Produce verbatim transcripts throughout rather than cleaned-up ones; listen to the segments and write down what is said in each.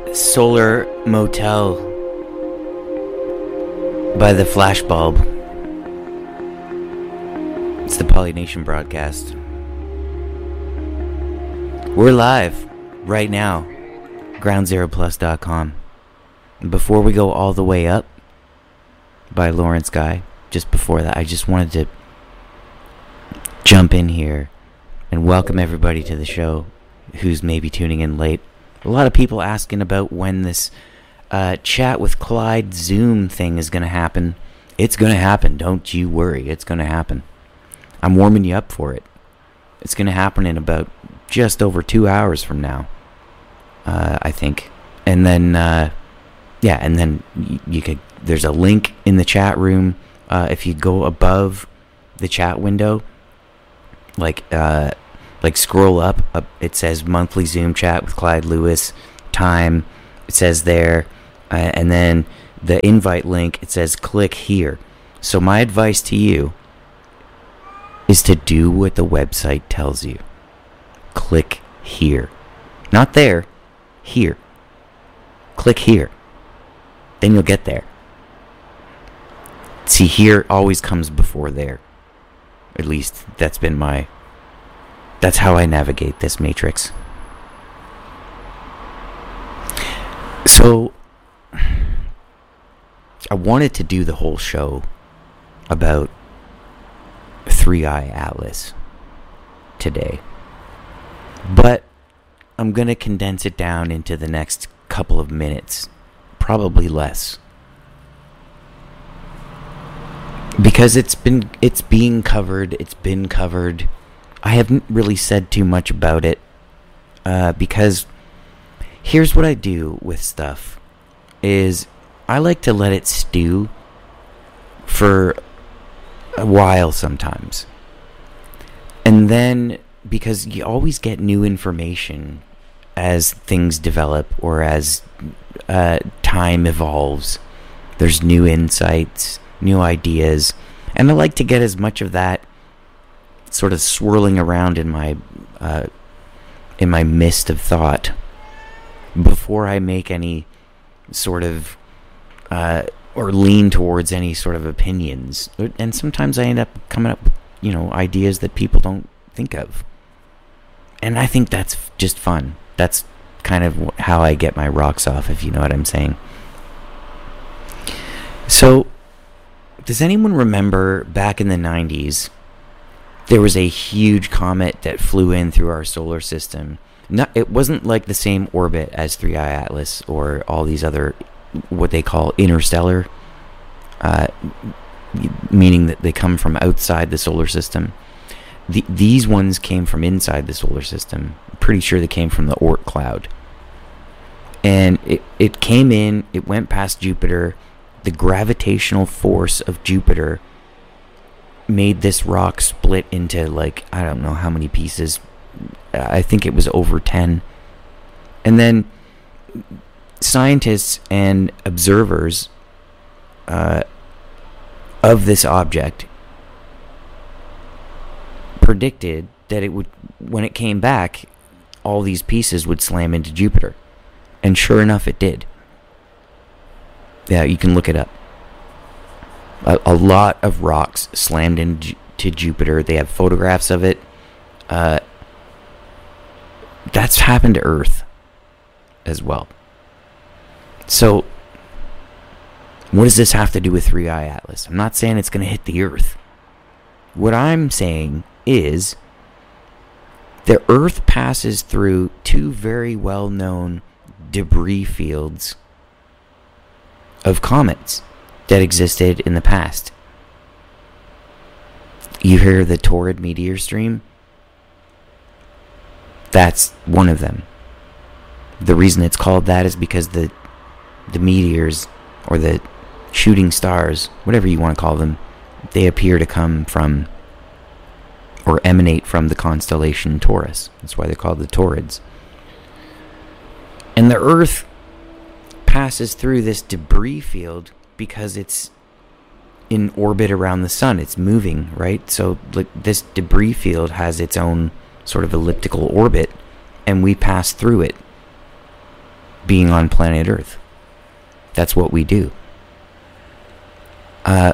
Solar Motel by the Flashbulb. It's the Polynation broadcast. We're live right now, ground zero plus dot com. Before we go all the way up by Lawrence Guy, just before that, I just wanted to jump in here and welcome everybody to the show who's maybe tuning in late. A lot of people asking about when this uh, chat with Clyde Zoom thing is going to happen. It's going to happen. Don't you worry. It's going to happen. I'm warming you up for it. It's going to happen in about just over two hours from now, uh, I think. And then, uh, yeah, and then you, you could. There's a link in the chat room. Uh, if you go above the chat window, like. Uh, Like scroll up, up, it says monthly Zoom chat with Clyde Lewis, time, it says there, uh, and then the invite link, it says click here. So my advice to you is to do what the website tells you. Click here. Not there, here. Click here. Then you'll get there. See, here always comes before there. At least that's been my... That's how I navigate this matrix. So, I wanted to do the whole show about Three Eye Atlas today. But I'm going to condense it down into the next couple of minutes. Probably less. Because it's been it's being covered, it's been covered... I haven't really said too much about it, uh, because here's what I do with stuff, is I like to let it stew for a while sometimes. And then, because you always get new information as things develop or as uh, time evolves, there's new insights, new ideas, and I like to get as much of that sort of swirling around in my uh, in my mist of thought before I make any sort of uh, or lean towards any sort of opinions. And sometimes I end up coming up with, you know, ideas that people don't think of. And I think that's just fun. That's kind of how I get my rocks off, if you know what I'm saying. So, does anyone remember back in the nineties, there was a huge comet that flew in through our solar system? Not, it wasn't like the same orbit as Three Eye Atlas or all these other, what they call interstellar, uh, meaning that they come from outside the solar system. The, these ones came from inside the solar system. I'm pretty sure they came from the Oort cloud. And it, it came in, it went past Jupiter. The gravitational force of Jupiter made this rock split into, like, I don't know how many pieces. I think it was over ten. And then scientists and observers uh, of this object predicted that it would, when it came back, all these pieces would slam into Jupiter. And sure enough, it did. Yeah, you can look it up. A, a lot of rocks slammed into Jupiter. They have photographs of it. Uh, that's happened to Earth as well. So, what does this have to do with Three Eye Atlas? I'm not saying it's going to hit the Earth. What I'm saying is the Earth passes through two very well-known debris fields of comets that existed in the past. You hear the Taurid meteor stream? That's one of them. The reason it's called that is because the the meteors, or the shooting stars, whatever you want to call them, they appear to come from, or emanate from, the constellation Taurus. That's why they're called the Taurids. And the Earth passes through this debris field because it's in orbit around the sun. It's moving, right? So like, this debris field has its own sort of elliptical orbit, and we pass through it. being on planet Earth. That's what we do. Uh,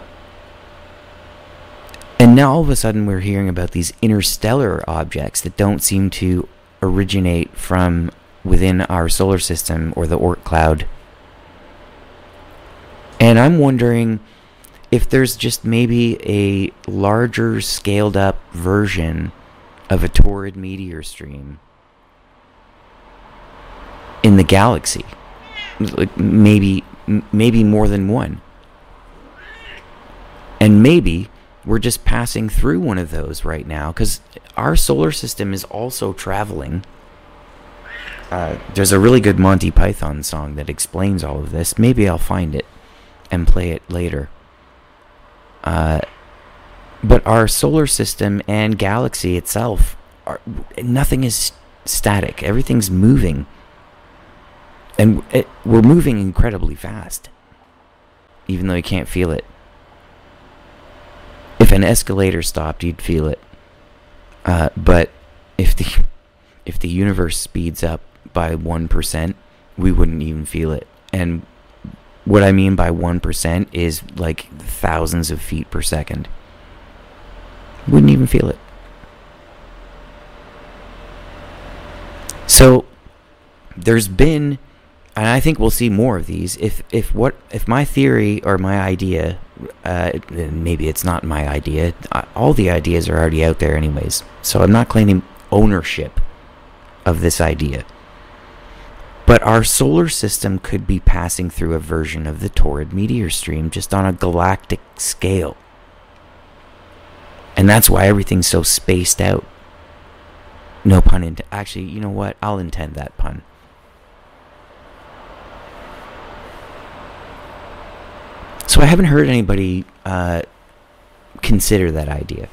and now all of a sudden we're hearing about these interstellar objects that don't seem to originate from within our solar system or the Oort cloud. And I'm wondering if there's just maybe a larger scaled up version of a Taurid meteor stream in the galaxy. Like maybe maybe more than one. And maybe we're just passing through one of those right now, because our solar system is also traveling. Uh, there's a really good Monty Python song that explains all of this. Maybe I'll find it and play it later. Uh, but our solar system and galaxy itself, are, nothing is static. Everything's moving. And it, we're moving incredibly fast, even though you can't feel it. If an escalator stopped, you'd feel it. Uh, but if the if the universe speeds up by one percent, we wouldn't even feel it. And what I mean by one percent is like thousands of feet per second. Wouldn't even feel it. So there's been, and I think we'll see more of these. If if what if my theory or my idea, uh, maybe it's not my idea. All the ideas are already out there, anyways. So I'm not claiming ownership of this idea. But our solar system could be passing through a version of the Taurid meteor stream, just on a galactic scale, and that's why everything's so spaced out. No pun intended. Actually, you know what? I'll intend that pun. So I haven't heard anybody uh, consider that idea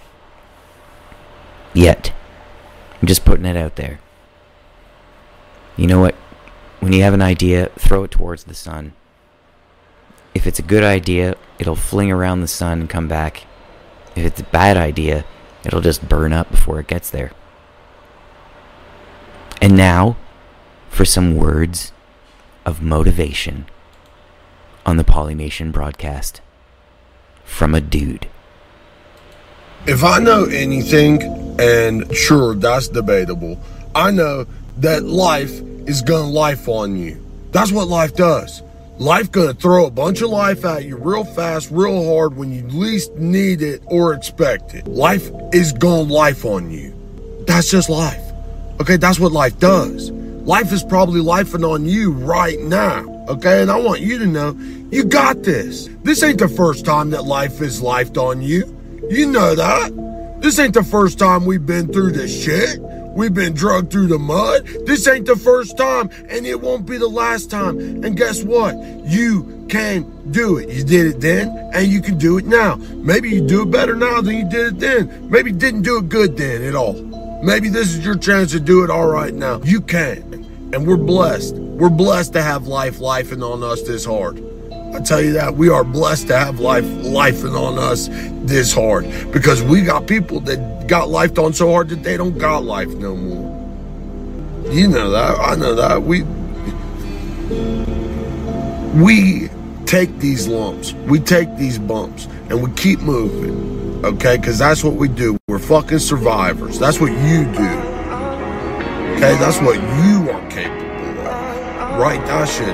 yet. I'm just putting it out there. You know what? When you have an idea, throw it towards the sun. If it's a good idea, it'll fling around the sun and come back. If it's a bad idea, it'll just burn up before it gets there. And now, for some words of motivation on the Polynation broadcast from a dude. If I know anything, and sure, that's debatable, I know that life is gonna life on you. That's what life does. Life gonna throw a bunch of life at you real fast, real hard when you least need it or expect it. Life is gonna life on you. That's just life. Okay, that's what life does. Life is probably lifing on you right now. Okay, and I want you to know, you got this. This ain't the first time that life is lifed on you. You know that. This ain't the first time we've been through this shit. We've been drugged through the mud. This ain't the first time, and it won't be the last time. And guess what? You can do it. You did it then, and you can do it now. Maybe you do it better now than you did it then. Maybe you didn't do it good then at all. Maybe this is your chance to do it all right now. You can. And we're blessed. We're blessed to have life lifing on us this hard. I tell you that, we are blessed to have life lifing on us this hard, because we got people that got lifed on so hard that they don't got life no more. You know that. I know that. We we take these lumps, we take these bumps, and we keep moving. Okay, because that's what we do. We're fucking survivors. That's what you do. Okay, that's what you are capable of. Write that shit